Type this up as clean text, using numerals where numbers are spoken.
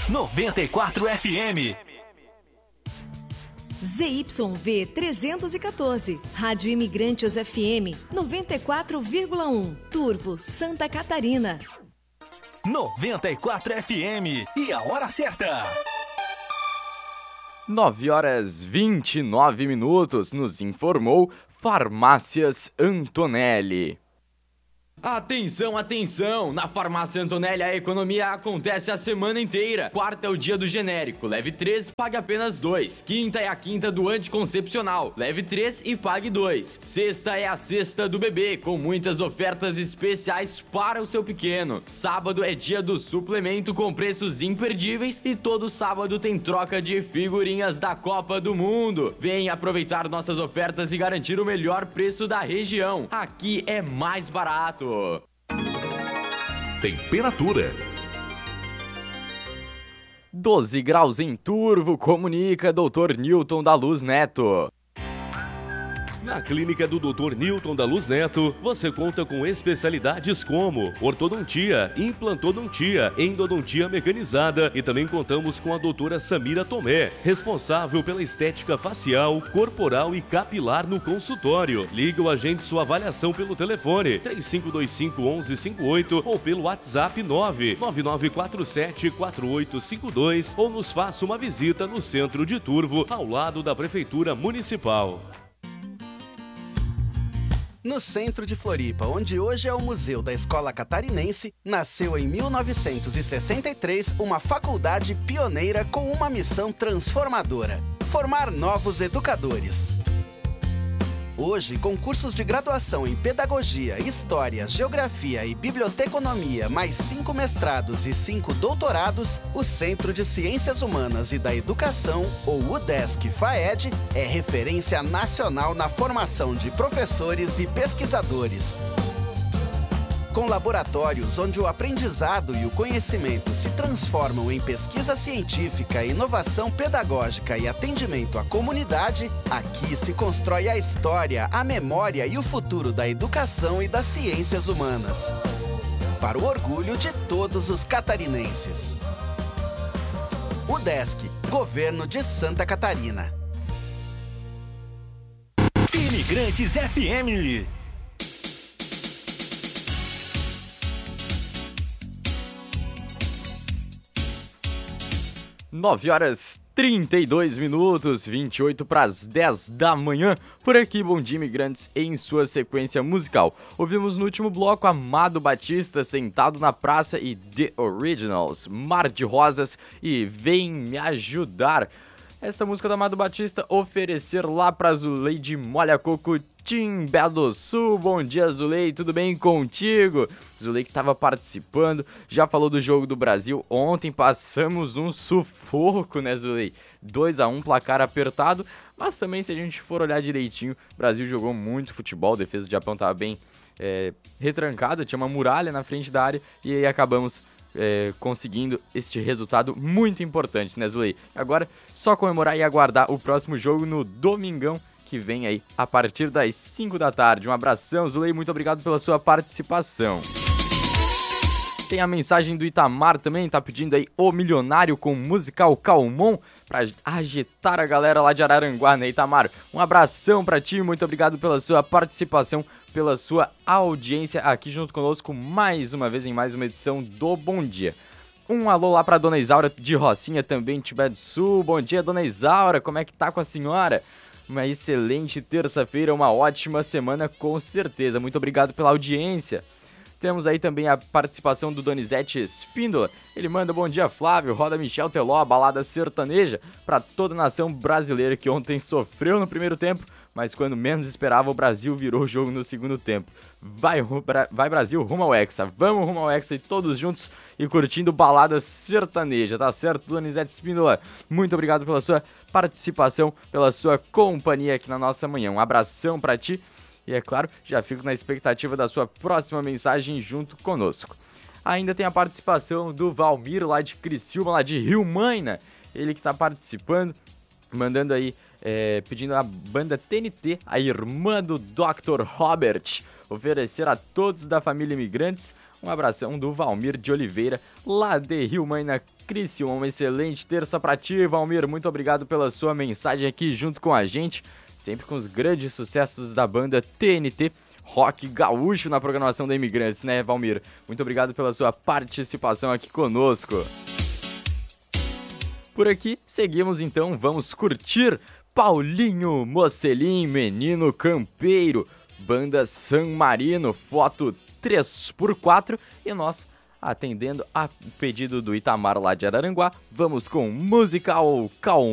94 FM. ZYV 314, Rádio Imigrantes FM 94,1, Turvo, Santa Catarina. 94 FM. E a hora certa? 9h29, nos informou Farmácias Antonelli. Atenção, atenção! Na Farmácia Antonelli a economia acontece a semana inteira. Quarta é o dia do genérico, leve 3, pague apenas 2. Quinta é a quinta do anticoncepcional, leve 3 e pague 2. Sexta é a sexta do bebê, com muitas ofertas especiais para o seu pequeno. Sábado é dia do suplemento com preços imperdíveis e todo sábado tem troca de figurinhas da Copa do Mundo. Venha aproveitar nossas ofertas e garantir o melhor preço da região. Aqui é mais barato. Temperatura 12 graus em Turvo, comunica Dr. Newton da Luz Neto. Na clínica do Dr. Newton da Luz Neto, você conta com especialidades como ortodontia, implantodontia, endodontia mecanizada e também contamos com a doutora Samira Tomé, responsável pela estética facial, corporal e capilar no consultório. Liga ou agende sua avaliação pelo telefone 3525-1158 ou pelo WhatsApp 99947-4852 ou nos faça uma visita no centro de Turvo, ao lado da Prefeitura Municipal. No centro de Floripa, onde hoje é o Museu da Escola Catarinense, nasceu em 1963 uma faculdade pioneira com uma missão transformadora: formar novos educadores. Hoje, com cursos de graduação em Pedagogia, História, Geografia e Biblioteconomia, mais 5 mestrados e 5 doutorados, o Centro de Ciências Humanas e da Educação, ou UDESC-FAED, é referência nacional na formação de professores e pesquisadores. Com laboratórios onde o aprendizado e o conhecimento se transformam em pesquisa científica, inovação pedagógica e atendimento à comunidade, aqui se constrói a história, a memória e o futuro da educação e das ciências humanas. Para o orgulho de todos os catarinenses. UDESC, Governo de Santa Catarina. Imigrantes FM. 9h32, 28 para as 10 da manhã. Por aqui, Bom Dia Imigrantes em sua sequência musical. Ouvimos no último bloco Amado Batista, Sentado na Praça e The Originals, Mar de Rosas e Vem Me Ajudar. Esta música do Amado Batista oferecer lá para Zuleide Molha Coco, Timbé do Sul. Bom dia, Zulei, tudo bem contigo? Zulei que estava participando, já falou do jogo do Brasil. Ontem passamos um sufoco, né, Zulei? 2-1, placar apertado, mas também se a gente for olhar direitinho, o Brasil jogou muito futebol, a defesa do Japão estava bem retrancada, tinha uma muralha na frente da área e aí acabamos conseguindo este resultado muito importante, né, Zulei? Agora, só comemorar e aguardar o próximo jogo no domingão, que vem aí a partir das 5 da tarde. Um abração, Zulei, muito obrigado pela sua participação. Tem a mensagem do Itamar também, tá pedindo aí O Milionário com musical Calmon pra agitar a galera lá de Araranguá, né, Itamar? Um abração pra ti, muito obrigado pela sua participação, pela sua audiência aqui junto conosco mais uma vez em mais uma edição do Bom Dia. Um alô lá pra Dona Isaura de Rocinha também, Tibete do Sul. Bom dia, Dona Isaura, como é que tá com a senhora? Uma excelente terça-feira, uma ótima semana com certeza. Muito obrigado pela audiência. Temos aí também a participação do Donizete Espíndola. Ele manda bom dia, Flávio, roda Michel Teló, a balada sertaneja para toda a nação brasileira que ontem sofreu no primeiro tempo, mas quando menos esperava o Brasil virou o jogo no segundo tempo. Vai Brasil, rumo ao Hexa. Vamos rumo ao Hexa e todos juntos e curtindo balada sertaneja, tá certo, Donizete Espíndola? Muito obrigado pela sua participação, pela sua companhia aqui na nossa manhã. Um abração pra ti e, é claro, já fico na expectativa da sua próxima mensagem junto conosco. Ainda tem a participação do Valmir lá de Criciúma, lá de Rio Maina. Ele que tá participando, mandando aí, pedindo a banda TNT, a irmã do Dr. Robert, oferecer a todos da família Imigrantes Um abração do Valmir de Oliveira, lá de Rio Mãe, na Criciúma. Uma excelente terça pra ti, Valmir. Muito obrigado pela sua mensagem aqui junto com a gente, sempre com os grandes sucessos da banda TNT, rock gaúcho na programação da Imigrantes, né, Valmir? Muito obrigado pela sua participação aqui conosco. Por aqui, seguimos então, vamos curtir Paulinho Mocelin, Menino Campeiro, banda San Marino, foto 3x4, e nós, atendendo a pedido do Itamar lá de Araranguá, vamos com Musical Calm.